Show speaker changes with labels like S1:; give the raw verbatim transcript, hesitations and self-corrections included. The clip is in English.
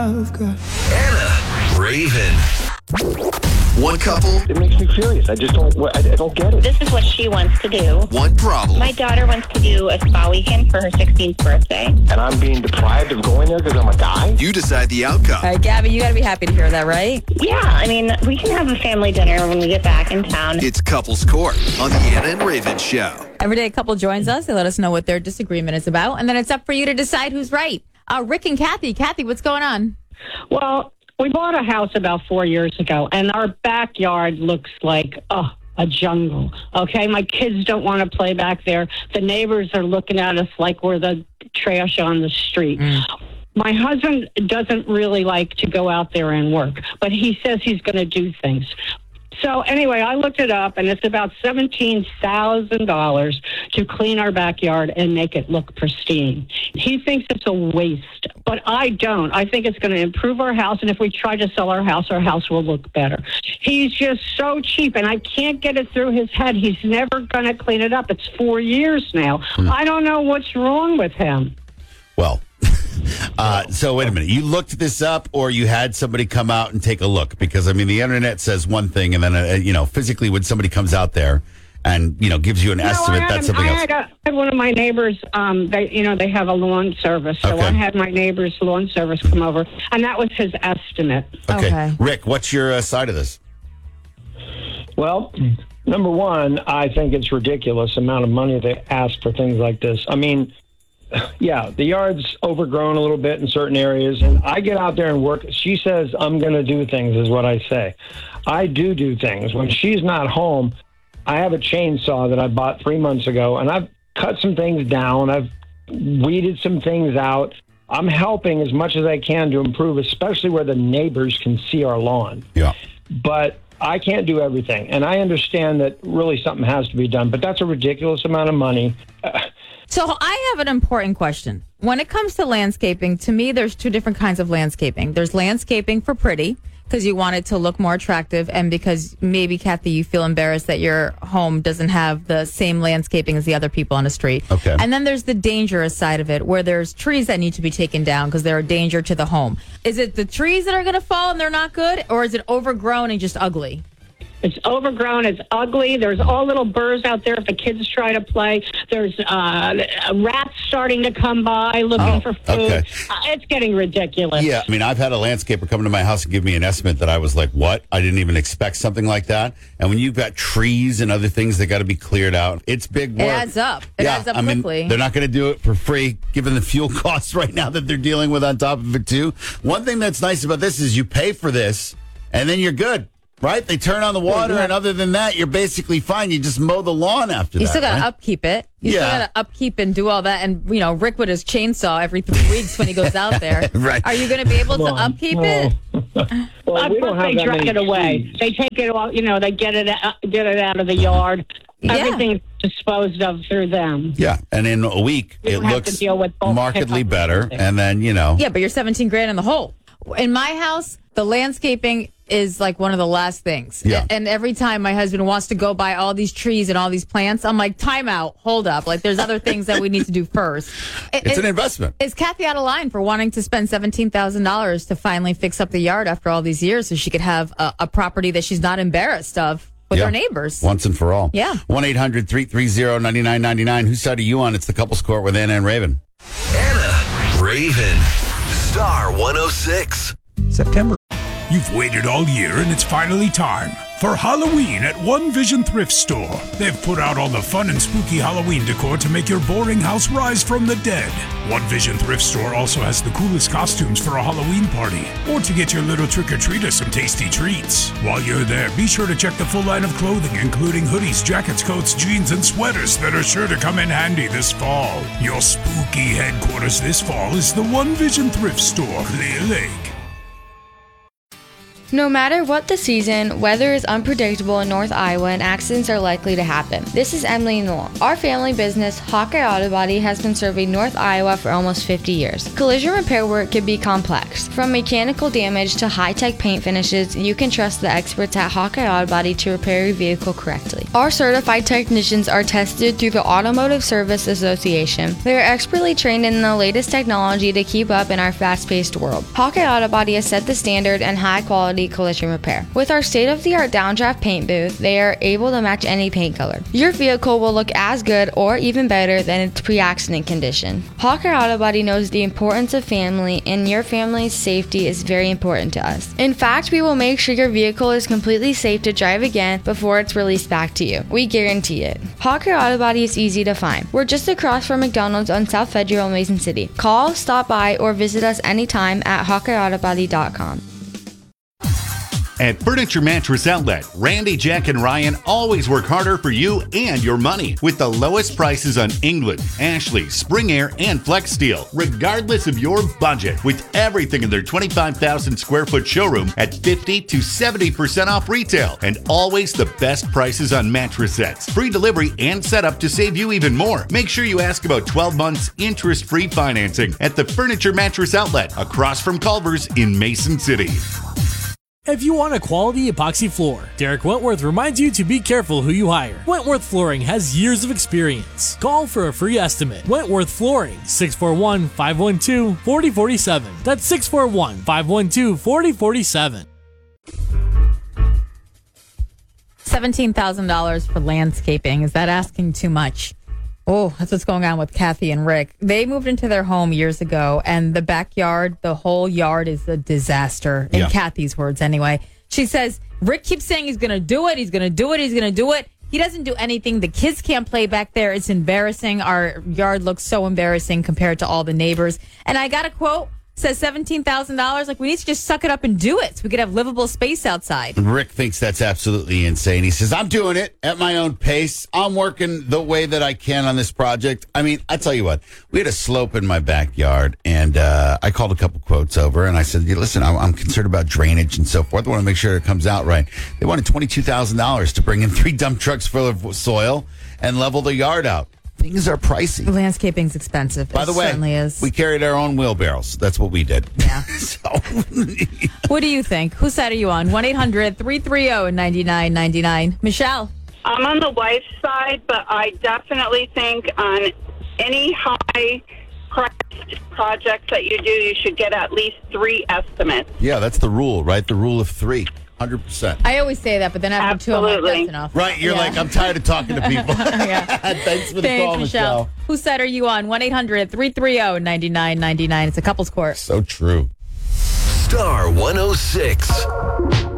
S1: I've got.
S2: Anna Raven. One couple.
S3: It makes me furious. I just don't. I, I don't get it.
S4: This is what she wants to do.
S2: One problem.
S4: My daughter wants to do a spa weekend for her sixteenth birthday.
S3: And I'm being deprived of going there because I'm a guy?
S2: You decide the outcome.
S5: All right, Gabby, you got to be happy to hear that, right?
S4: Yeah, I mean, we can have a family dinner when we get back in town.
S2: It's Couples Court on the Anna and Raven Show.
S5: Every day a couple joins us. They let us know what their disagreement is about, and then it's up for you to decide who's right. Uh, Rick and Kathy. Kathy, what's going on?
S6: Well, we bought a house about four years ago, and our backyard looks like, oh, a jungle. Okay, my kids don't want to play back there. The neighbors are looking at us like we're the trash on the street. Mm. My husband doesn't really like to go out there and work, but he says he's going to do things. So anyway, I looked it up, and it's about seventeen thousand dollars to clean our backyard and make it look pristine. He thinks it's a waste, but I don't. I think it's going to improve our house, and if we try to sell our house, our house will look better. He's just so cheap, and I can't get it through his head. He's never going to clean it up. It's four years now. Hmm. I don't know what's wrong with him.
S7: Well, uh, so wait a minute. You looked this up, or you had somebody come out and take a look? Because, I mean, the internet says one thing, and then, uh, you know, physically when somebody comes out there and, you know, gives you an
S6: no,
S7: estimate,
S6: had,
S7: that's something
S6: I
S7: else.
S6: Had, a, I had one of my neighbors, um, they, you know, they have a lawn service. So
S7: okay.
S6: I had my neighbor's lawn service come over, and that was his estimate.
S7: Okay.
S5: okay.
S7: Rick, what's your uh, side of this?
S3: Well, number one, I think it's ridiculous amount of money they ask for things like this. I mean, yeah, the yard's overgrown a little bit in certain areas, and I get out there and work. She says, I'm going to do things, is what I say. I do do things. When she's not home, I have a chainsaw that I bought three months ago, and I've cut some things down. I've weeded some things out. I'm helping as much as I can to improve, especially where the neighbors can see our lawn.
S7: Yeah.
S3: But I can't do everything, and I understand that really something has to be done, but that's a ridiculous amount of money. Uh,
S5: So I have an important question. When it comes to landscaping, to me, there's two different kinds of landscaping. There's landscaping for pretty, because you want it to look more attractive, and because maybe, Kathy, you feel embarrassed that your home doesn't have the same landscaping as the other people on the street.
S7: Okay.
S5: And then there's the dangerous side of it, where there's trees that need to be taken down because they're a danger to the home. Is it the trees that are going to fall and they're not good, or is it overgrown and just ugly?
S6: It's overgrown. It's ugly. There's all little burrs out there if the kids try to play. There's uh, rats starting to come by looking
S7: Oh,
S6: for food.
S7: okay.
S6: Uh, it's getting ridiculous.
S7: Yeah, I mean, I've had a landscaper come to my house and give me an estimate that I was like, what? I didn't even expect something like that. And when you've got trees and other things that got to be cleared out, it's big work.
S5: It adds up. It
S7: yeah,
S5: adds up
S7: I mean,
S5: quickly.
S7: they're not going to do it for free, given the fuel costs right now that they're dealing with on top of it, too. One thing that's nice about this is you pay for this, and then you're good. Right? They turn on the water, and other than that, you're basically fine. You just mow the lawn after
S5: You
S7: that.
S5: still got to
S7: right?
S5: upkeep it. You
S7: Yeah.
S5: still got to upkeep and do all that. And, you know, Rick with his chainsaw every three weeks when he goes out there.
S7: Right.
S5: Are you going to be able to upkeep it?
S3: well,
S6: Of
S3: we don't
S6: course,
S3: have
S6: they
S3: that
S6: drag
S3: many
S6: it away.
S3: trees.
S6: They take it all, you know, they get it out, get it out of the yard.
S5: Yeah.
S6: Everything's disposed of through them.
S7: Yeah, and in a week,
S6: We
S7: it
S6: don't have
S7: looks
S6: to deal with bulk
S7: markedly
S6: pickup.
S7: better. And then, you know.
S5: Yeah, but you're seventeen grand in the hole. In my house, the landscaping is like one of the last things.
S7: Yeah.
S5: And every time my husband wants to go buy all these trees and all these plants, I'm like, time out, hold up. Like, there's other things that we need to do first.
S7: It's
S5: Is-
S7: an investment.
S5: Is Kathy out of line for wanting to spend seventeen thousand dollars to finally fix up the yard after all these years so she could have a, a property that she's not embarrassed of with
S7: Yeah.
S5: her neighbors?
S7: Once and for all.
S5: Yeah.
S7: one eight hundred three three zero nine nine nine nine. Whose side are you on? It's the Couples Court with Anna and Raven.
S2: Anna Raven. Star one oh six.
S1: September.
S8: You've waited all year, and it's finally time for Halloween at One Vision Thrift Store. They've put out all the fun and spooky Halloween decor to make your boring house rise from the dead. One Vision Thrift Store also has the coolest costumes for a Halloween party, or to get your little trick-or-treater some tasty treats. While you're there, be sure to check the full line of clothing, including hoodies, jackets, coats, jeans, and sweaters that are sure to come in handy this fall. Your spooky headquarters this fall is the One Vision Thrift Store, Clear Lake.
S1: No matter what the season, weather is unpredictable in North Iowa and accidents are likely to happen. This is Emily Knoll. Our family business, Hawkeye Auto Body, has been serving North Iowa for almost fifty years. Collision repair work can be complex. From mechanical damage to high-tech paint finishes, you can trust the experts at Hawkeye Auto Body to repair your vehicle correctly. Our certified technicians are tested through the Automotive Service Association. They are expertly trained in the latest technology to keep up in our fast-paced world. Hawkeye Auto Body has set the standard in high-quality collision repair. With our state-of-the-art downdraft paint booth, they are able to match any paint color. Your vehicle will look as good or even better than its pre-accident condition. Hawkeye Auto Body knows the importance of family, and your family's safety is very important to us. In fact, we will make sure your vehicle is completely safe to drive again before it's released back to you. We guarantee it. Hawkeye Auto Body is easy to find. We're just across from McDonald's on South Federal in Mason City. Call, stop by, or visit us anytime at hawkeye auto body dot com.
S9: At Furniture Mattress Outlet, Randy, Jack, and Ryan always work harder for you and your money with the lowest prices on England, Ashley, Spring Air, and Flex Steel, regardless of your budget, with everything in their twenty-five thousand square foot showroom at fifty to seventy percent off retail, and always the best prices on mattress sets. Free delivery and setup to save you even more. Make sure you ask about twelve months interest-free financing at the Furniture Mattress Outlet across from Culver's in Mason City.
S10: If you want a quality epoxy floor, Derek Wentworth reminds you to be careful who you hire. Wentworth Flooring has years of experience. Call for a free estimate. Wentworth Flooring, six four one, five one two, four zero four seven. That's six four one, five one two, four zero four seven.
S5: seventeen thousand dollars for landscaping. Is that asking too much? Oh, that's what's going on with Kathy and Rick. They moved into their home years ago, and the backyard, the whole yard is a disaster, in
S7: Yeah.
S5: Kathy's words anyway. She says, Rick keeps saying he's going to do it, he's going to do it, he's going to do it. He doesn't do anything. The kids can't play back there. It's embarrassing. Our yard looks so embarrassing compared to all the neighbors. And I got a quote. Says seventeen thousand dollars. Like, we need to just suck it up and do it so we could have livable space outside.
S7: Rick thinks that's absolutely insane. He says, I'm doing it at my own pace. I'm working the way that I can on this project. I mean, I tell you what, we had a slope in my backyard, and uh, I called a couple quotes over, and I said, yeah, listen, I'm, I'm concerned about drainage and so forth. I want to make sure it comes out right. They wanted twenty-two thousand dollars to bring in three dump trucks full of soil and level the yard out. Things are pricey.
S5: Landscaping's expensive.
S7: By
S5: it
S7: the way,
S5: certainly is.
S7: we carried our own wheelbarrows. That's what we did.
S5: Yeah.
S7: so,
S5: What do you think? Whose side are you on? one eight hundred, three three zero, nine nine nine nine. Michelle.
S11: I'm on the wife's side, but I definitely think on any high priced projects that you do, you should get at least three estimates.
S7: yeah, that's the rule, right? The rule of three. one hundred percent.
S5: I always say that, but then after two, I'm like,
S11: Absolutely.
S5: that's enough.
S7: Right, you're
S5: Yeah.
S7: like, I'm tired of talking to people.
S5: Yeah.
S7: Thanks for the
S5: Thanks,
S7: call,
S5: Michelle.
S7: Michelle.
S5: Whose side are you on? one eight hundred, three three zero, nine nine nine nine. It's a couple's court.
S7: So true.
S2: Star one oh six.